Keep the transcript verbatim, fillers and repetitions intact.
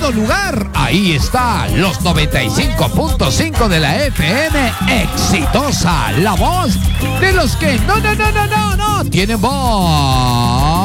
segundo lugar, ahí está, los noventa y cinco punto cinco de la F M Exitosa, la voz de los que no, no, no, no, no, no tienen voz.